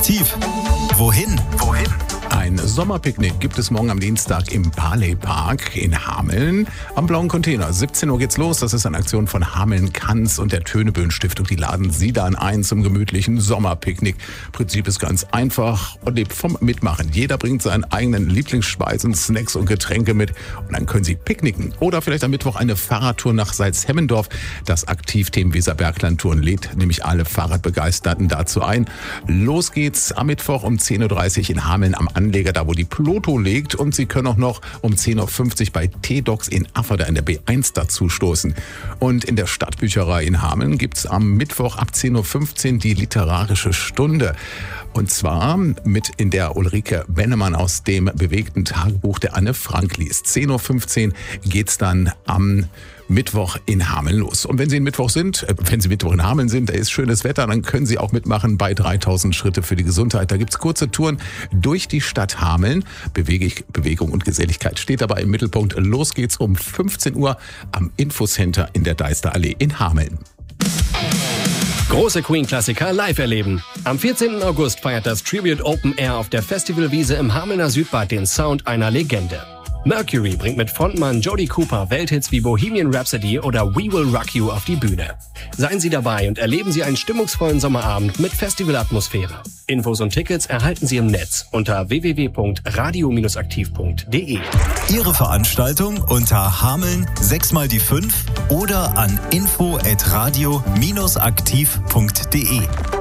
Aktiv. Wohin? Ein Sommerpicknick gibt es morgen am Dienstag im Barley Park in Hameln am Blauen Container. 17 Uhr geht's los. Das ist eine Aktion von Hameln-Kanz und der Töneböen Stiftung. Die laden Sie dann ein zum gemütlichen Sommerpicknick. Prinzip ist ganz einfach und lebt vom Mitmachen. Jeder bringt seinen eigenen Lieblingsspeisen, Snacks und Getränke mit und dann können Sie picknicken. Oder vielleicht am Mittwoch eine Fahrradtour nach Salzhemmendorf. Das Aktivteam Weserbergland-Touren lädt nämlich alle Fahrradbegeisterten dazu ein. Los geht's am Mittwoch um 10.30 Uhr in Hameln am Anleger, da wo die Ploto liegt. Und Sie können auch noch um 10.50 Uhr bei T-Docs in Afferda in der B1 dazu stoßen. Und in der Stadtbücherei in Hameln gibt's am Mittwoch ab 10.15 Uhr die literarische Stunde. Und zwar mit in der Ulrike Bennemann aus dem bewegten Tagebuch der Anne Frank liest. 10.15 Uhr geht's dann am Mittwoch in Hameln los. Und wenn Sie Mittwoch in Hameln sind, da ist schönes Wetter, dann können Sie auch mitmachen bei 3000 Schritte für die Gesundheit. Da gibt's kurze Touren durch die Stadt Hameln. Bewegung und Geselligkeit steht dabei im Mittelpunkt. Los geht's um 15 Uhr am Infocenter in der Deisterallee in Hameln. Große Queen-Klassiker live erleben. Am 14. August feiert das Tribute Open Air auf der Festivalwiese im Hamelner Südbad den Sound einer Legende. Mercury bringt mit Frontmann Jody Cooper Welthits wie Bohemian Rhapsody oder We Will Rock You auf die Bühne. Seien Sie dabei und erleben Sie einen stimmungsvollen Sommerabend mit Festivalatmosphäre. Infos und Tickets erhalten Sie im Netz unter www.radio-aktiv.de. Ihre Veranstaltung unter Hameln 6x5 oder an info@radio-aktiv.de.